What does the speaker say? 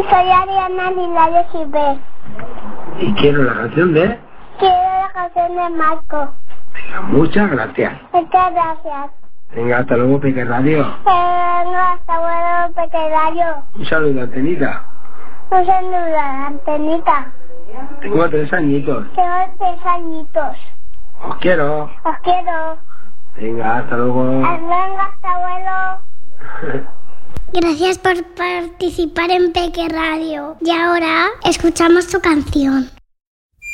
Soy Ariana Lilario Gilbert. Y quiero la canción de... Quiero la canción de Marco. Venga, muchas gracias. Muchas gracias. Venga, hasta luego, Peque Radio. Hasta luego, Peque Radio. Un saludo, Antenita. Un saludo, Antenita. Tengo 3 añitos. Tengo 3 añitos. Os quiero. Os quiero. Venga, hasta luego. Venga, hasta luego. Gracias por participar en Peque Radio. Y ahora escuchamos tu canción.